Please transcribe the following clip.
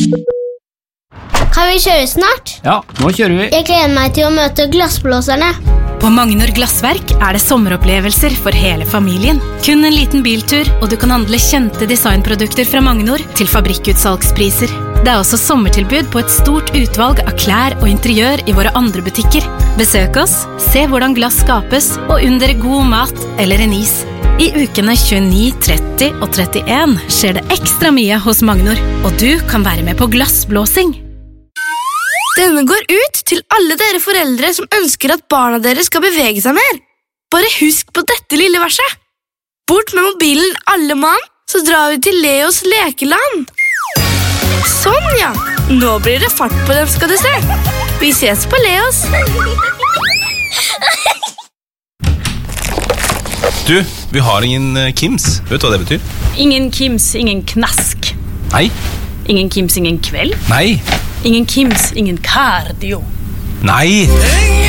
Kan vi kjøre snart? Ja, nå kjører vi. Jeg gleder meg til å møte glassblåserne. På Magnor Glassverk det sommeropplevelser for hele familien. Kun en liten biltur, og du kan handle kjente designprodukter fra Magnor til fabrikkutsalgspriser. Det også sommertilbud på et stort utvalg av klær og interiør i våre andre butikker. Besøk oss, se hvordan glass skapes, og under god mat eller en is. I ukene 29, 30 og 31 skjer det ekstra mye hos Magnor, og du kan være med på glassblåsing. Denne går ut til alle dere foreldre som ønsker at barna deres skal bevege seg mer. Bare husk på dette lille verset. Bort med mobilen alle mann, så drar vi til Leos lekeland. Sånn ja, nå blir det fart på dem skal du se. Vi ses på Leos. Du, vi har ingen Kims. Vet du hva det betyr? Ingen Kims, ingen knask. Nei. Ingen Kims, ingen kveld. Nei. Ingen Kims, ingen cardio. Nei.